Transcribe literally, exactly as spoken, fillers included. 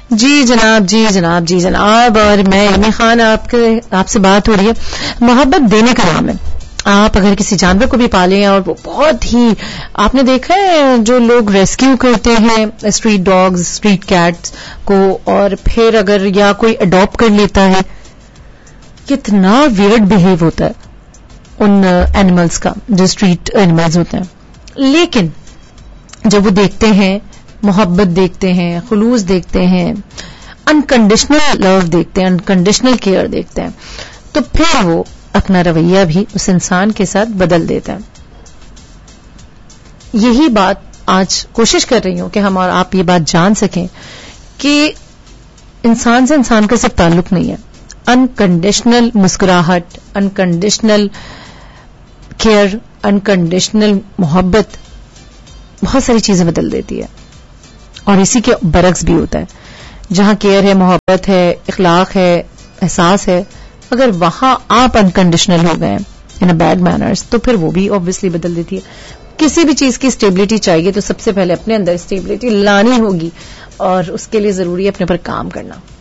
جی جناب جی جناب جی جناب اور میں ایمی خان آپ کے آپ سے بات ہو رہی ہے. محبت دینے کا نام ہے. آپ اگر کسی جانور کو بھی پالیں اور وہ بہت ہی آپ نے دیکھا ہے جو لوگ ریسکیو کرتے ہیں اسٹریٹ ڈاگز اسٹریٹ کیٹس کو اور پھر اگر یا کوئی اڈاپٹ کر لیتا ہے کتنا ویئرڈ بہیو ہوتا ہے ان اینیملز کا جو اسٹریٹ اینیملز ہوتے ہیں. لیکن جب وہ دیکھتے ہیں محبت دیکھتے ہیں خلوص دیکھتے ہیں انکنڈیشنل لو دیکھتے ہیں انکنڈیشنل کیئر دیکھتے ہیں تو پھر وہ اپنا رویہ بھی اس انسان کے ساتھ بدل دیتا ہے. یہی بات آج کوشش کر رہی ہوں کہ ہم اور آپ یہ بات جان سکیں کہ انسان سے انسان کا صرف تعلق نہیں ہے. انکنڈیشنل مسکراہٹ انکنڈیشنل کیئر انکنڈیشنل محبت بہت ساری چیزیں بدل دیتی ہے. اور اسی کے برعکس بھی ہوتا ہے. جہاں کیئر ہے محبت ہے اخلاق ہے احساس ہے اگر وہاں آپ انکنڈیشنل ہو گئے ان اے بیڈ مینرز تو پھر وہ بھی آبویسلی بدل دیتی ہے. کسی بھی چیز کی اسٹیبلٹی چاہیے تو سب سے پہلے اپنے اندر اسٹیبلٹی لانی ہوگی اور اس کے لیے ضروری ہے اپنے پر کام کرنا.